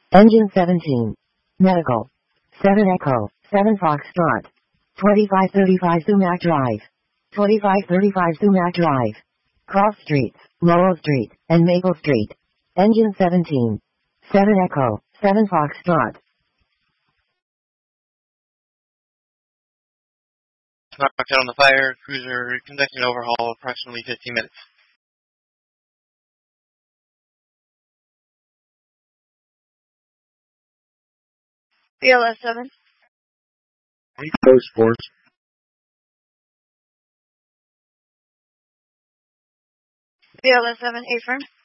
Engine 17. Medical. 7 Echo. 7 Foxtrot. 2535 Sumac Drive. 2535 Sumac Drive. Cross Streets, Lowell Street, and Maple Street. Engine 17. 7 Echo. 7 Foxtrot. Knocked out on the fire. Cruiser conducting overhaul approximately 15 minutes. BLS 7. Coast Force. BLS 7, A firm.